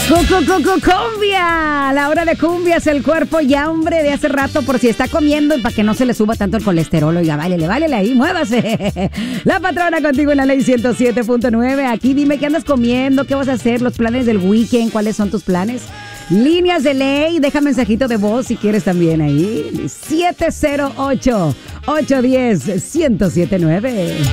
Cumbia, la hora de cumbias, el cuerpo ya hombre de hace rato por si está comiendo y para que no se le suba tanto el colesterol. Oiga, báilele ahí, muévase. La patrona contigo en la ley 107.9. Aquí dime qué andas comiendo, qué vas a hacer, los planes del weekend, cuáles son tus planes. Líneas de ley, deja mensajito de voz si quieres también ahí. 708-810-1079.